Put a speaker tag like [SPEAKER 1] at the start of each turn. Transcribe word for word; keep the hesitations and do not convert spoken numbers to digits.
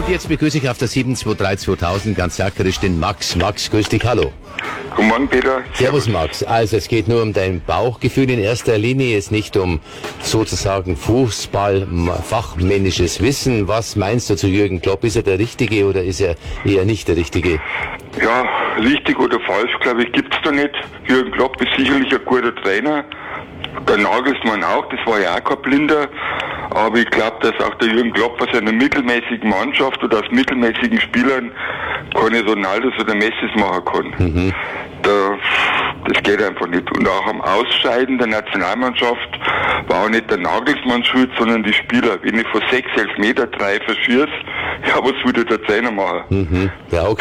[SPEAKER 1] Und jetzt begrüße ich auf der sieben zwei drei zweitausend ganz sackerisch den Max. Max, grüß dich, hallo.
[SPEAKER 2] Guten Morgen, Peter.
[SPEAKER 1] Servus, Max. Also, es geht nur um dein Bauchgefühl in erster Linie, es nicht um sozusagen Fußball, fachmännisches Wissen. Was meinst du zu Jürgen Klopp? Ist er der Richtige oder ist er eher nicht der Richtige?
[SPEAKER 2] Ja, richtig oder falsch, glaube ich, gibt's da nicht. Jürgen Klopp ist sicherlich ein guter Trainer. Der Nagelsmann auch, das war ja auch kein Blinder. Aber ich glaube, dass auch der Jürgen Klopp aus einer mittelmäßigen Mannschaft oder aus mittelmäßigen Spielern keine Ronaldos oder Messis machen kann. Mhm. Da, das geht einfach nicht. Und auch am Ausscheiden der Nationalmannschaft war auch nicht der Nagelsmann schuld, sondern die Spieler. Wenn ich von sechs Elfmeter drei verschieße, ja, was würde der Trainer machen?
[SPEAKER 1] Mhm. Ja, okay.